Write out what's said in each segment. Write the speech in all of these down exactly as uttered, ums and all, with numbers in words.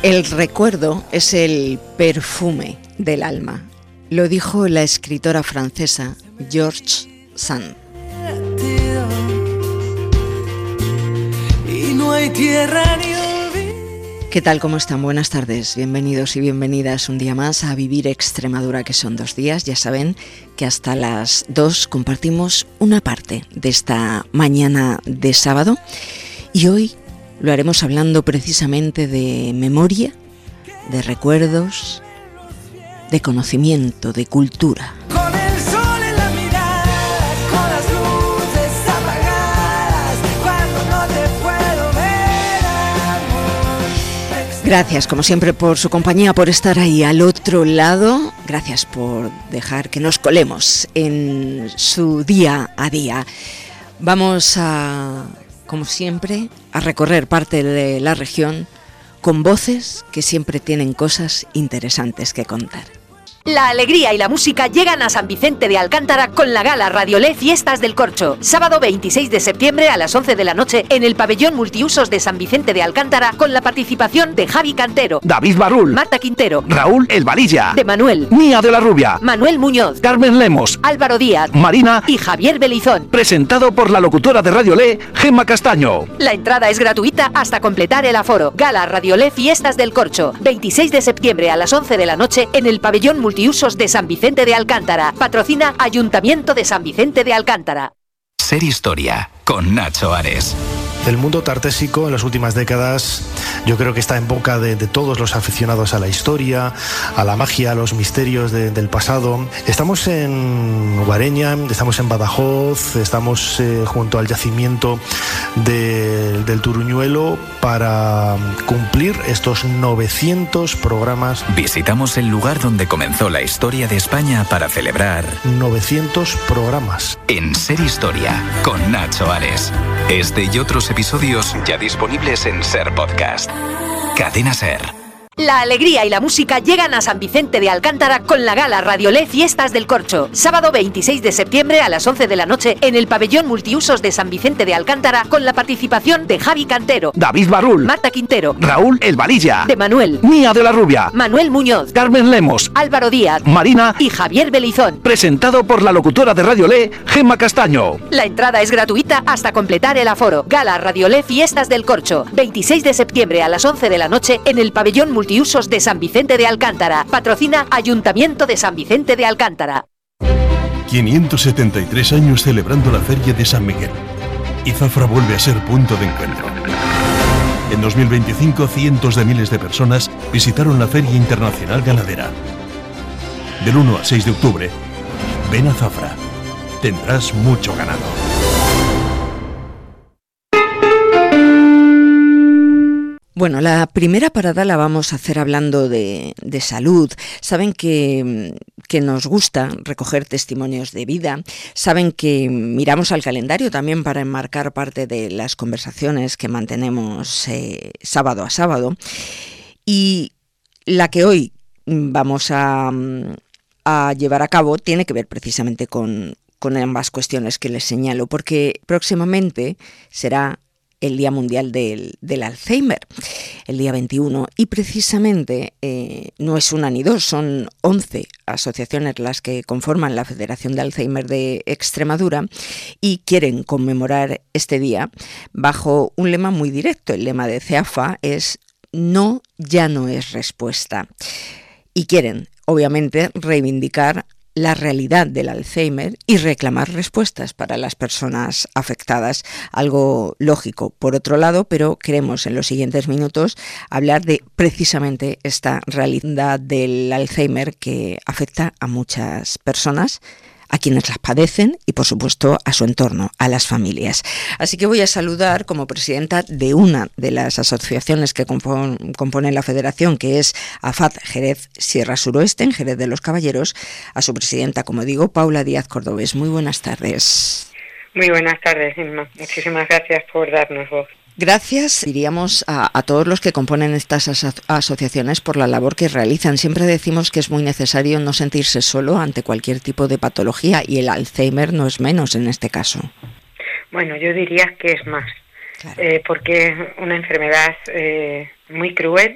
El recuerdo es el perfume del alma. Lo dijo la escritora francesa George Sand. Y no hay tierra ni olvido. ¿Qué tal? ¿Cómo están? Buenas tardes. Bienvenidos y bienvenidas un día más a Vivir Extremadura, que son dos días. Ya saben que hasta las dos compartimos una parte de esta mañana de sábado. Y hoy lo haremos hablando precisamente de memoria, de recuerdos, de conocimiento, de cultura. Con el sol en la mirada, con las luces apagadas, cuando no te puedo ver, amor. Gracias, como siempre, por su compañía, por estar ahí al otro lado. Gracias por dejar que nos colemos en su día a día. Vamos a, como siempre, a recorrer parte de la región con voces que siempre tienen cosas interesantes que contar. La alegría y la música llegan a San Vicente de Alcántara con la gala Radiolé Fiestas del Corcho. Sábado veintiséis de septiembre a las once de la noche en el pabellón multiusos de San Vicente de Alcántara con la participación de Javi Cantero, David Barrul, Marta Quintero, Raúl El Valilla, de Manuel, Mía de la Rubia, Manuel Muñoz, Carmen Lemos, Álvaro Díaz, Marina y Javier Belizón. Presentado por la locutora de Radiolé, Gemma Castaño. La entrada es gratuita hasta completar el aforo. Gala Radiolé Fiestas del Corcho. veintiséis de septiembre a las once de la noche en el pabellón multiusos Multiusos de San Vicente de Alcántara. Patrocina Ayuntamiento de San Vicente de Alcántara. Ser Historia con Nacho Ares. El mundo tartésico en las últimas décadas yo creo que está en boca de, de todos los aficionados a la historia, a la magia, a los misterios de, del pasado. Estamos en Guareña, estamos en Badajoz, estamos eh, junto al yacimiento de, del Turuñuelo para cumplir estos novecientos programas. Visitamos el lugar donde comenzó la historia de España para celebrar novecientos programas. En Ser Historia con Nacho Ares. Este y otros episodios ya disponibles en Ser Podcast. Cadena Ser. La alegría y la música llegan a San Vicente de Alcántara con la gala Radiolé Fiestas del Corcho. Sábado veintiséis de septiembre a las once de la noche en el pabellón multiusos de San Vicente de Alcántara con la participación de Javi Cantero, David Barrul, Marta Quintero, Raúl El Valilla, de Manuel, Mía de la Rubia, Manuel Muñoz, Carmen Lemos, Álvaro Díaz, Marina y Javier Belizón. Presentado por la locutora de Radiolé, Gemma Castaño. La entrada es gratuita hasta completar el aforo. Gala Radiolé Fiestas del Corcho. veintiséis de septiembre a las once de la noche en el pabellón multiusos de San Vicente de Alcántara. Patrocina Ayuntamiento de San Vicente de Alcántara. quinientos setenta y tres años celebrando la Feria de San Miguel. Y Zafra vuelve a ser punto de encuentro. En dos mil veinticinco, cientos de miles de personas visitaron la Feria Internacional Ganadera. Del uno al seis de octubre, ven a Zafra. Tendrás mucho ganado. Bueno, la primera parada la vamos a hacer hablando de, de salud. Saben que, que nos gusta recoger testimonios de vida. Saben que miramos al calendario también para enmarcar parte de las conversaciones que mantenemos eh, sábado a sábado. Y la que hoy vamos a, a llevar a cabo tiene que ver precisamente con, con ambas cuestiones que les señalo, porque próximamente será el Día Mundial del, del Alzheimer, el día veintiuno, y precisamente eh, no es una ni dos, son once asociaciones las que conforman la Federación de Alzheimer de Extremadura y quieren conmemorar este día bajo un lema muy directo. El lema de CEAFA es "No, ya no es respuesta", y quieren, obviamente, reivindicar la realidad del Alzheimer y reclamar respuestas para las personas afectadas, algo lógico por otro lado, pero queremos en los siguientes minutos hablar de precisamente esta realidad del Alzheimer que afecta a muchas personas, a quienes las padecen y, por supuesto, a su entorno, a las familias. Así que voy a saludar como presidenta de una de las asociaciones que compon- componen la federación, que es AFAD Jerez Sierra Suroeste, en Jerez de los Caballeros, a su presidenta, como digo, Paula Díaz Cordobés. Muy buenas tardes. Muy buenas tardes, Inma. Muchísimas gracias por darnos voz. Gracias, diríamos, a, a todos los que componen estas aso- asociaciones por la labor que realizan. Siempre decimos que es muy necesario no sentirse solo ante cualquier tipo de patología, y el Alzheimer no es menos en este caso. Bueno, yo diría que es más, Claro. eh, porque es una enfermedad eh, muy cruel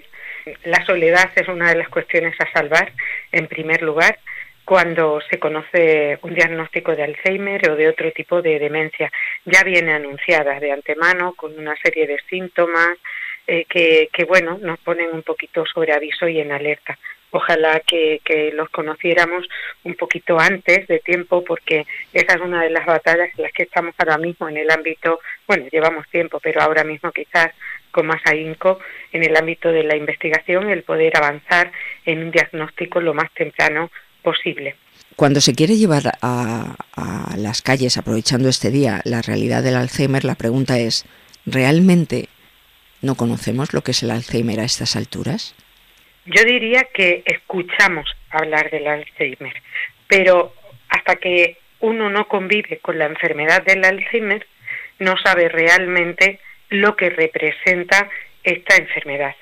la soledad es una de las cuestiones a salvar, en primer lugar, cuando se conoce un diagnóstico de Alzheimer o de otro tipo de demencia. Ya viene anunciada de antemano con una serie de síntomas eh, que, que, bueno, nos ponen un poquito sobre aviso y en alerta. Ojalá que, que los conociéramos un poquito antes de tiempo, porque esa es una de las batallas en las que estamos ahora mismo en el ámbito, bueno, llevamos tiempo, pero ahora mismo quizás con más ahínco en el ámbito de la investigación, el poder avanzar en un diagnóstico lo más temprano posible. Cuando se quiere llevar a, a las calles, aprovechando este día, la realidad del Alzheimer, la pregunta es, ¿realmente no conocemos lo que es el Alzheimer a estas alturas? Yo diría que escuchamos hablar del Alzheimer, pero hasta que uno no convive con la enfermedad del Alzheimer, no sabe realmente lo que representa esta enfermedad.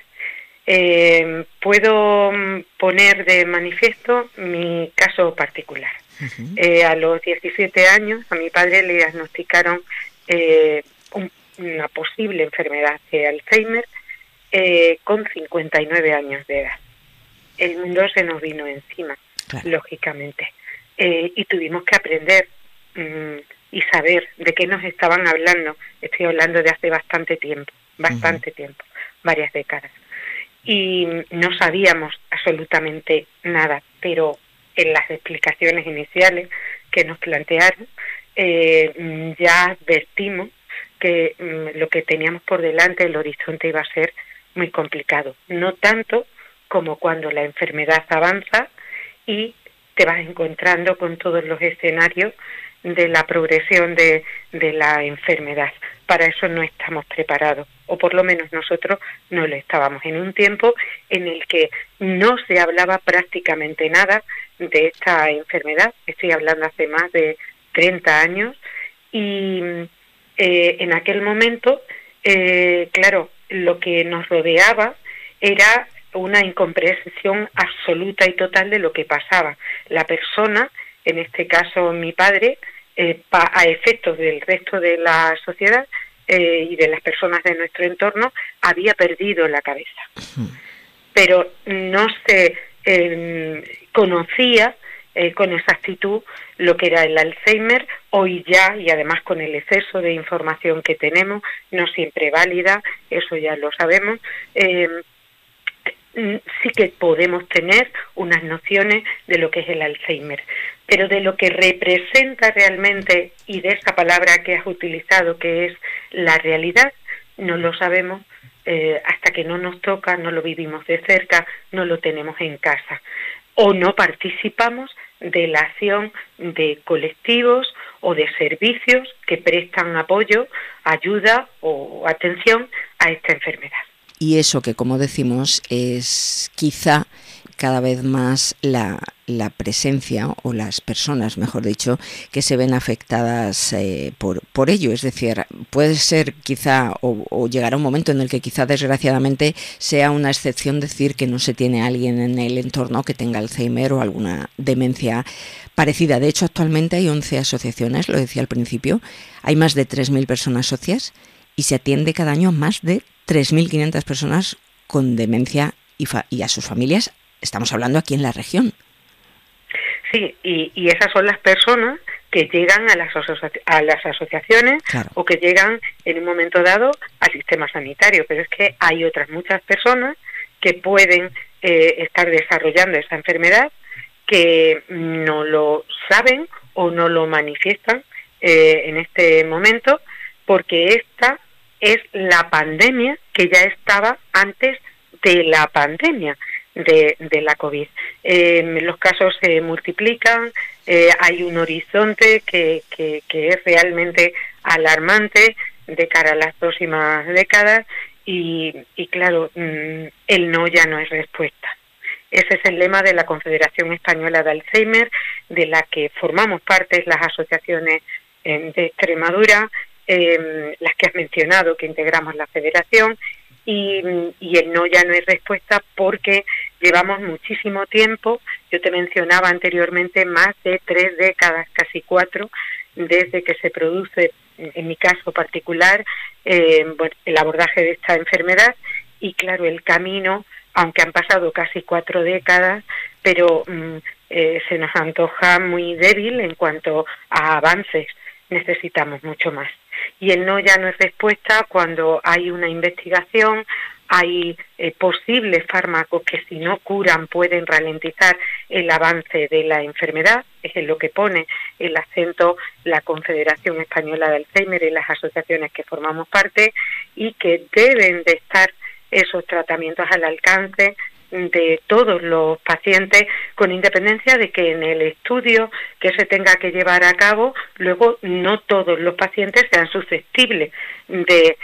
Eh, puedo poner de manifiesto mi caso particular. Uh-huh. Eh, a los diecisiete años a mi padre le diagnosticaron eh, un, una posible enfermedad de Alzheimer eh, con cincuenta y nueve años de edad. El mundo se nos vino encima, claro. Lógicamente, eh, y tuvimos que aprender mmm, y saber de qué nos estaban hablando. Estoy hablando de hace bastante tiempo, bastante uh-huh. tiempo, varias décadas. Y no sabíamos absolutamente nada, pero en las explicaciones iniciales que nos plantearon, eh, ya advertimos que mm, lo que teníamos por delante, el horizonte, iba a ser muy complicado. No tanto como cuando la enfermedad avanza y te vas encontrando con todos los escenarios de la progresión de, de la enfermedad. Para eso no estamos preparados, o por lo menos nosotros no lo estábamos, en un tiempo en el que no se hablaba prácticamente nada de esta enfermedad. Estoy hablando hace más de treinta años, y eh, en aquel momento, eh, claro, lo que nos rodeaba era una incomprensión absoluta y total de lo que pasaba. La persona, en este caso mi padre, Eh, pa, a efectos del resto de la sociedad eh, y de las personas de nuestro entorno, había perdido la cabeza. Pero no se eh, conocía eh, con exactitud lo que era el Alzheimer. Hoy ya, y además con el exceso de información que tenemos, no siempre válida, eso ya lo sabemos, eh, sí que podemos tener unas nociones de lo que es el Alzheimer, pero de lo que representa realmente, y de esa palabra que has utilizado, que es la realidad, no lo sabemos eh, hasta que no nos toca, no lo vivimos de cerca, no lo tenemos en casa, o no participamos de la acción de colectivos o de servicios que prestan apoyo, ayuda o atención a esta enfermedad. Y eso que, como decimos, es quizá cada vez más la, la presencia, o las personas, mejor dicho, que se ven afectadas eh, por, por ello. Es decir, puede ser quizá, o, o llegará un momento en el que quizá desgraciadamente sea una excepción decir que no se tiene a alguien en el entorno que tenga Alzheimer o alguna demencia parecida. De hecho, actualmente hay once asociaciones, lo decía al principio, hay más de tres mil personas socias y se atiende cada año a más de tres mil quinientas personas con demencia y, fa- y a sus familias. Estamos hablando aquí en la región. Sí, y, y esas son las personas que llegan a las, asocia- a las asociaciones, claro, o que llegan en un momento dado al sistema sanitario, pero es que hay otras muchas personas que pueden eh, estar desarrollando esa enfermedad, que no lo saben o no lo manifiestan eh, en este momento, porque esta es la pandemia que ya estaba antes de la pandemia de, de la COVID. Eh, los casos se multiplican, eh, hay un horizonte que, que, que es realmente alarmante de cara a las próximas décadas y, y claro, el no ya no es respuesta. Ese es el lema de la Confederación Española de Alzheimer, de la que formamos parte las asociaciones eh, de Extremadura, eh, las que has mencionado, que integramos la federación, y, y el no ya no es respuesta porque llevamos muchísimo tiempo. Yo te mencionaba anteriormente más de tres décadas, casi cuatro, desde que se produce, en mi caso particular, eh, bueno, el abordaje de esta enfermedad, y claro, el camino aunque han pasado casi cuatro décadas, pero mm, eh, se nos antoja muy débil en cuanto a avances. Necesitamos mucho más. Y el no ya no es respuesta cuando hay una investigación, hay eh, posibles fármacos que si no curan pueden ralentizar el avance de la enfermedad, es en lo que pone el acento la Confederación Española de Alzheimer y las asociaciones que formamos parte, y que deben de estar esos tratamientos al alcance de todos los pacientes, con independencia de que en el estudio que se tenga que llevar a cabo, luego no todos los pacientes sean susceptibles de,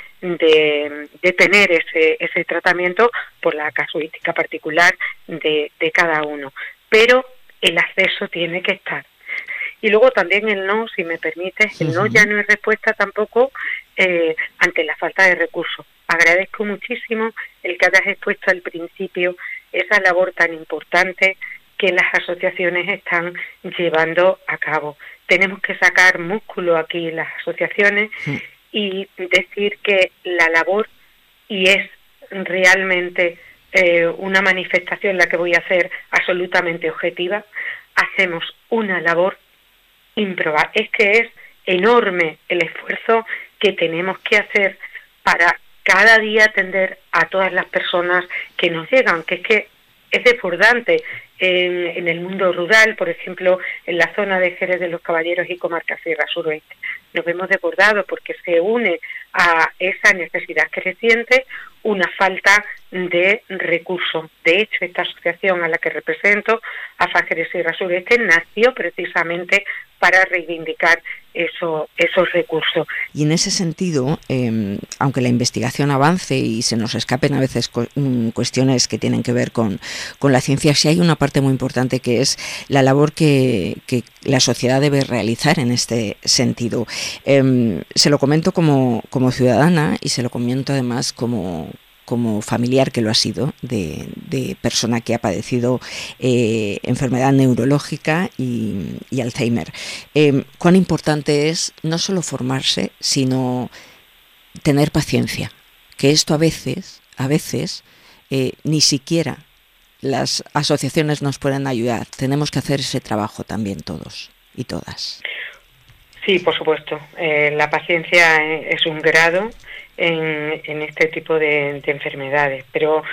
de, de tener ese, ese tratamiento por la casuística particular de, de cada uno. Pero el acceso tiene que estar. Y luego también el no, si me permites, el no ya no es respuesta tampoco eh, ante la falta de recursos. Agradezco muchísimo el que hayas expuesto al principio esa labor tan importante que las asociaciones están llevando a cabo. Tenemos que sacar músculo aquí en las asociaciones sí. y decir que la labor, y es realmente eh, una manifestación la que voy a hacer absolutamente objetiva, hacemos una labor ímproba. Es que es enorme el esfuerzo que tenemos que hacer para cada día atender a todas las personas que nos llegan, que es que es desbordante. En, en el mundo rural, por ejemplo, en la zona de Jerez de los Caballeros y comarca Sierra Suroeste, nos vemos desbordados porque se une a esa necesidad creciente una falta de recursos. De hecho, esta asociación a la que represento, AFA Jerez Sierra Suroeste, nació precisamente para reivindicar eso, esos recursos. Y en ese sentido, eh, aunque la investigación avance y se nos escapen a veces cu- cuestiones que tienen que ver con, con la ciencia, sí hay una parte muy importante que es la labor que, que la sociedad debe realizar en este sentido. Eh, se lo comento como, como ciudadana y se lo comento además como como familiar que lo ha sido, de, de persona que ha padecido eh, enfermedad neurológica y, y Alzheimer. Eh, cuán importante es no solo formarse, sino tener paciencia, que esto a veces, a veces, eh, ni siquiera las asociaciones nos pueden ayudar. Tenemos que hacer ese trabajo también todos y todas. Sí, por supuesto. Eh, la paciencia es un grado en, en este tipo de, de enfermedades, pero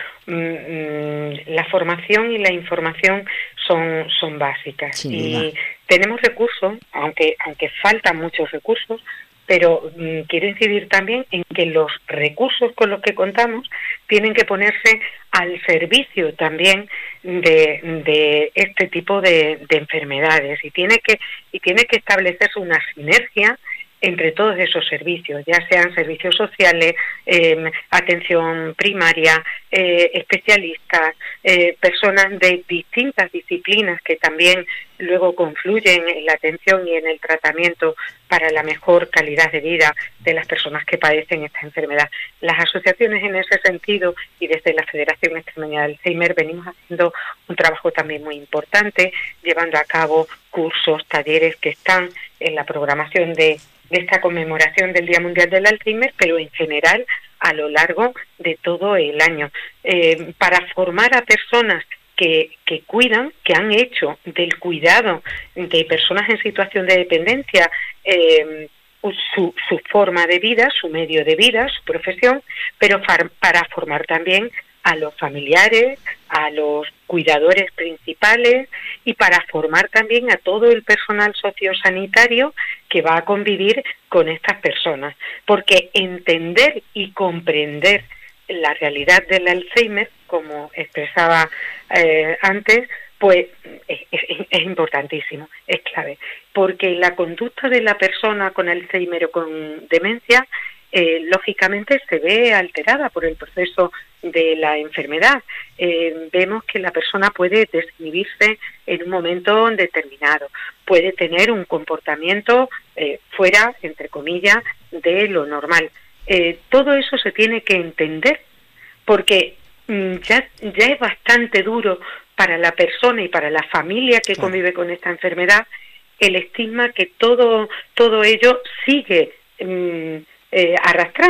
mmm, la formación y la información son, son básicas. Sin y duda. Tenemos recursos, aunque, aunque faltan muchos recursos, pero mmm, quiero incidir también en que los recursos con los que contamos tienen que ponerse al servicio también de, de este tipo de, de enfermedades, y tiene que y tiene que establecerse una sinergia entre todos esos servicios, ya sean servicios sociales, eh, atención primaria, eh, especialistas, eh, personas de distintas disciplinas que también luego confluyen en la atención y en el tratamiento para la mejor calidad de vida de las personas que padecen esta enfermedad. Las asociaciones en ese sentido, y desde la Federación Extremeña de Alzheimer, venimos haciendo un trabajo también muy importante, llevando a cabo cursos, talleres que están en la programación de de esta conmemoración del Día Mundial del Alzheimer, pero en general a lo largo de todo el año, eh, para formar a personas que, que cuidan, que han hecho del cuidado de personas en situación de dependencia eh, su, su forma de vida, su medio de vida, su profesión, pero far, para formar también a los familiares, a los cuidadores principales, y para formar también a todo el personal sociosanitario que va a convivir con estas personas. Porque entender y comprender la realidad del Alzheimer, como expresaba eh, antes, pues es, es, es importantísimo, es clave. Porque la conducta de la persona con Alzheimer o con demencia Eh, lógicamente se ve alterada por el proceso de la enfermedad. Eh, vemos que la persona puede desinhibirse en un momento determinado, puede tener un comportamiento eh, fuera, entre comillas, de lo normal. Eh, todo eso se tiene que entender, porque mm, ya, ya es bastante duro para la persona y para la familia que convive con esta enfermedad el estigma que todo, todo ello sigue mm, Eh, arrastrando,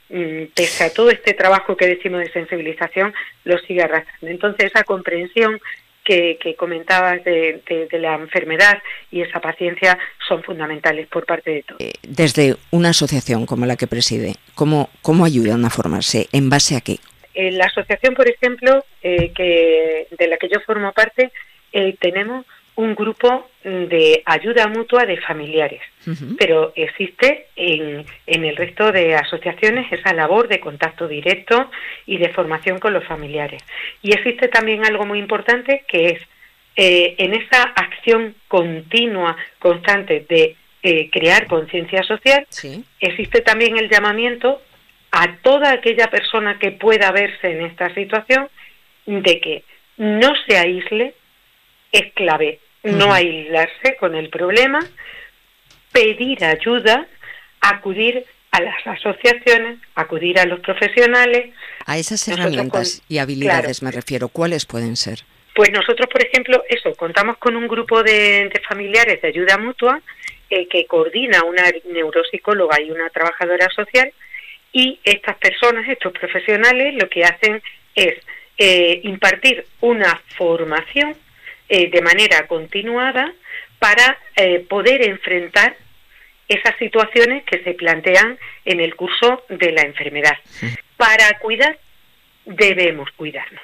pese a todo este trabajo que decimos de sensibilización, lo sigue arrastrando. Entonces, esa comprensión que, que comentabas de, de, de la enfermedad y esa paciencia son fundamentales por parte de todos. Desde una asociación como la que preside, ¿cómo, cómo ayudan a formarse? ¿En base a qué? En la asociación, por ejemplo, eh, que de la que yo formo parte, eh, tenemos un grupo de ayuda mutua de familiares, uh-huh. pero existe en, en el resto de asociaciones esa labor de contacto directo y de formación con los familiares. Y existe también algo muy importante, que es eh, en esa acción continua, constante de eh, crear conciencia social, sí. existe también el llamamiento a toda aquella persona que pueda verse en esta situación de que no se aísle. Es clave no aislarse con el problema, pedir ayuda, acudir a las asociaciones, acudir a los profesionales. A esas herramientas con, y habilidades claro, me refiero, ¿cuáles pueden ser? Pues nosotros, por ejemplo, eso, contamos con un grupo de, de familiares de ayuda mutua eh, que coordina una neuropsicóloga y una trabajadora social, y estas personas, estos profesionales, lo que hacen es eh, impartir una formación Eh, de manera continuada para eh, poder enfrentar esas situaciones que se plantean en el curso de la enfermedad. Para cuidar, debemos cuidarnos.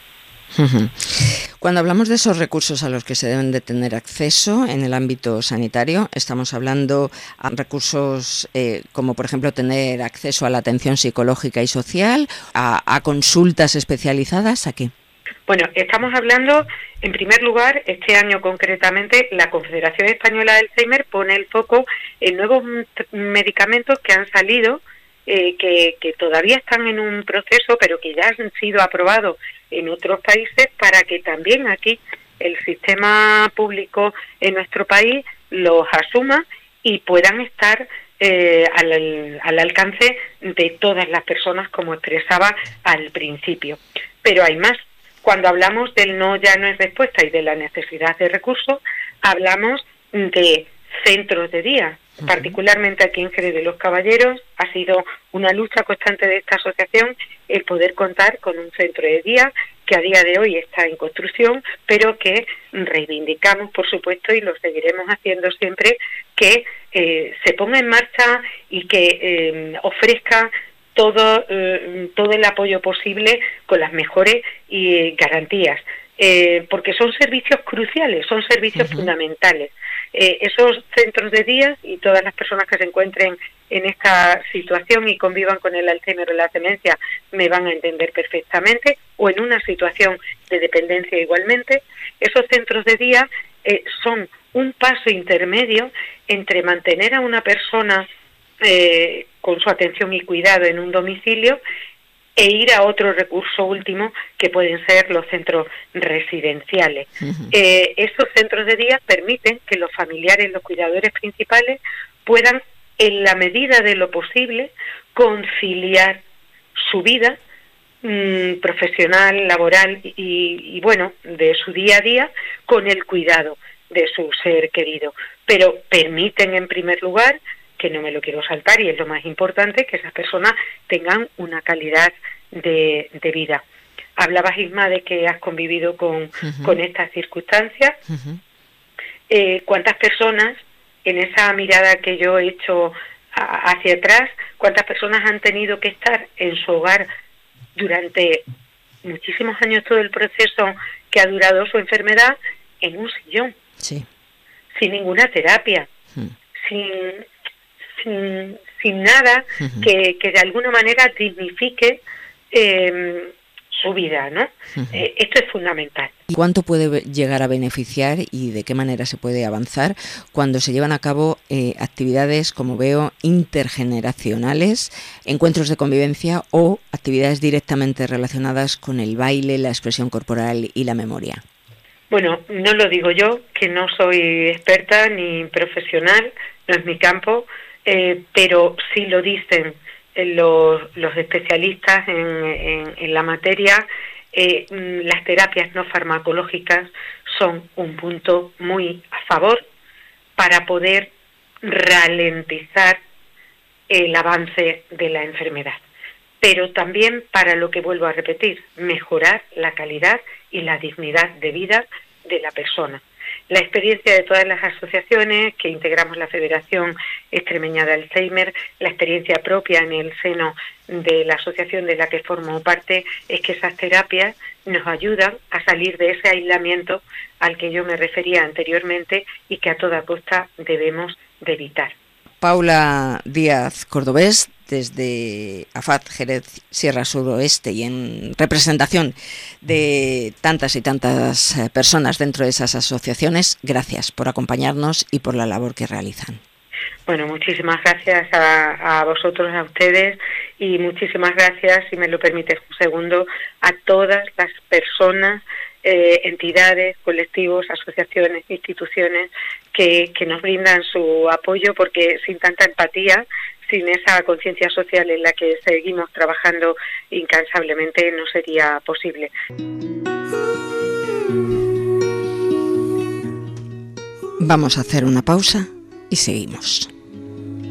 Cuando hablamos de esos recursos a los que se deben de tener acceso en el ámbito sanitario, estamos hablando de recursos eh, como, por ejemplo, tener acceso a la atención psicológica y social, a, a consultas especializadas, ¿a qué? Bueno, estamos hablando, en primer lugar, este año concretamente, la Confederación Española de Alzheimer pone el foco en nuevos medicamentos que han salido, eh, que, que todavía están en un proceso, pero que ya han sido aprobados en otros países, para que también aquí el sistema público en nuestro país los asuma y puedan estar eh, al, al alcance de todas las personas, como expresaba al principio. Pero hay más. Cuando hablamos del no ya no es respuesta y de la necesidad de recursos, hablamos de centros de día. Uh-huh. Particularmente aquí en Jerez de los Caballeros ha sido una lucha constante de esta asociación el poder contar con un centro de día que a día de hoy está en construcción, pero que reivindicamos, por supuesto, y lo seguiremos haciendo siempre, que eh, se ponga en marcha y que eh, ofrezca todo eh, todo el apoyo posible con las mejores y garantías, eh, porque son servicios cruciales, son servicios uh-huh. fundamentales. Eh, esos centros de día y todas las personas que se encuentren en esta situación y convivan con el Alzheimer o la demencia me van a entender perfectamente, o en una situación de dependencia igualmente. Esos centros de día eh, son un paso intermedio entre mantener a una persona Eh, con su atención y cuidado en un domicilio e ir a otro recurso último que pueden ser los centros residenciales. Uh-huh. Eh, estos centros de día permiten que los familiares, los cuidadores principales, puedan, en la medida de lo posible, conciliar su vida mmm, profesional, laboral y, y, bueno, de su día a día con el cuidado de su ser querido. Pero permiten, en primer lugar, que no me lo quiero saltar y es lo más importante, que esas personas tengan una calidad de, de vida. Hablabas, Isma, de que has convivido con, uh-huh. con estas circunstancias. Uh-huh. Eh, ¿Cuántas personas, en esa mirada que yo he hecho a, hacia atrás, cuántas personas han tenido que estar en su hogar durante muchísimos años, todo el proceso que ha durado su enfermedad, en un sillón? Sí. Sin ninguna terapia, uh-huh. sin... Sin, sin nada uh-huh. que, que de alguna manera dignifique eh, su vida, ¿no? Uh-huh. Eh, esto es fundamental. ¿Y cuánto puede llegar a beneficiar y de qué manera se puede avanzar cuando se llevan a cabo eh, actividades, como veo, intergeneracionales, encuentros de convivencia o actividades directamente relacionadas con el baile, la expresión corporal y la memoria? Bueno, no lo digo yo, que no soy experta ni profesional, no es mi campo, Eh, pero sí lo dicen eh, los, los especialistas en, en, en la materia. Eh, las terapias no farmacológicas son un punto muy a favor para poder ralentizar el avance de la enfermedad. pero también para lo que vuelvo a repetir, mejorar la calidad y la dignidad de vida de la persona. La experiencia de todas las asociaciones que integramos la Federación Extremeña de Alzheimer, la experiencia propia en el seno de la asociación de la que formo parte, es que esas terapias nos ayudan a salir de ese aislamiento al que yo me refería anteriormente y que a toda costa debemos de evitar. Paula Díaz Cordobés, desde AFAD Jerez Sierra Suroeste, y en representación de tantas y tantas personas dentro de esas asociaciones, gracias por acompañarnos y por la labor que realizan. Bueno, muchísimas gracias a, a vosotros, a ustedes, y muchísimas gracias, si me lo permites un segundo, a todas las personas, eh, entidades, colectivos, asociaciones, instituciones que, que nos brindan su apoyo, porque sin tanta empatía, sin esa conciencia social en la que seguimos trabajando incansablemente, no sería posible. Vamos a hacer una pausa y seguimos.